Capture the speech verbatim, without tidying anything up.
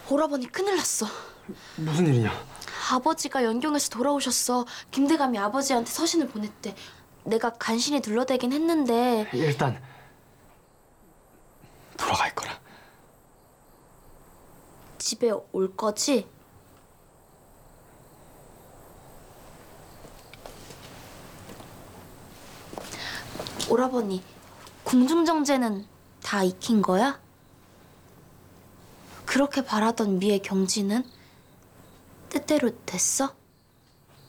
오라버니 큰일 났어. 무슨 일이냐? 아버지가 연경에서 돌아오셨어. 김대감이 아버지한테 서신을 보냈대. 내가 간신히 둘러대긴 했는데 일단 돌아갈 거라. 집에 올 거지? 오라버니, 궁중정제는 다 익힌 거야? 그렇게 바라던 미의 경지는 뜻대로 됐어?